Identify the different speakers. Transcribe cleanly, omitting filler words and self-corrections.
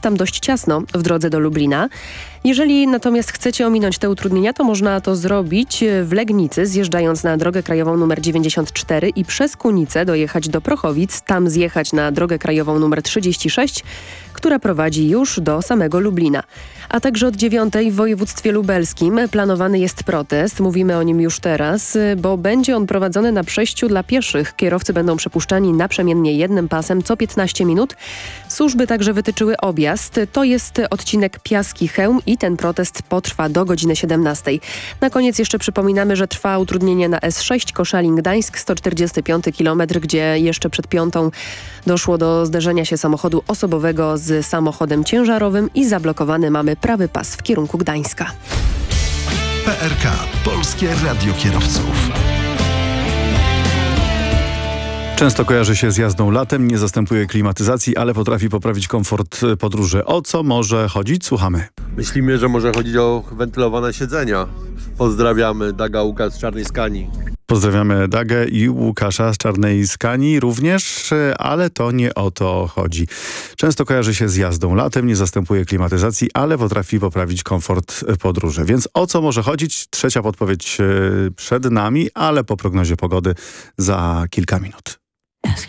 Speaker 1: tam dość ciasno w drodze do Lublina. Jeżeli natomiast chcecie ominąć te utrudnienia, to można to zrobić w Legnicy, zjeżdżając na drogę krajową nr 94 i przez Kunicę dojechać do Prochowic, tam zjechać na drogę krajową nr 36, która prowadzi już do samego Lublina. A także od 9 w województwie lubelskim planowany jest protest. Mówimy o nim już teraz, bo będzie on prowadzony na przejściu dla pieszych. Kierowcy będą przepuszczani naprzemiennie jednym pasem co 15 minut. Służby także wytyczyły objazd. To jest odcinek Piaski-Chełm i ten protest potrwa do godziny 17. Na koniec jeszcze przypominamy, że trwa utrudnienie na S6 Koszalin-Gdańsk, 145 km, gdzie jeszcze przed 5 doszło do zderzenia się samochodu osobowego z samochodem ciężarowym i zablokowany mamy prawy pas w kierunku Gdańska.
Speaker 2: PRK – Polskie Radio Kierowców.
Speaker 3: Często kojarzy się z jazdą latem, nie zastępuje klimatyzacji, ale potrafi poprawić komfort podróży. O co może chodzić? Słuchamy.
Speaker 4: Myślimy, że może chodzić o wentylowane siedzenia. Pozdrawiamy, Daga, Łukasz z Czarnej Skani.
Speaker 3: Pozdrawiamy Dagę i Łukasza z Czarnej Skani również, ale to nie o to chodzi. Często kojarzy się z jazdą latem, nie zastępuje klimatyzacji, ale potrafi poprawić komfort podróży. Więc o co może chodzić? Trzecia podpowiedź przed nami, ale po prognozie pogody za kilka minut.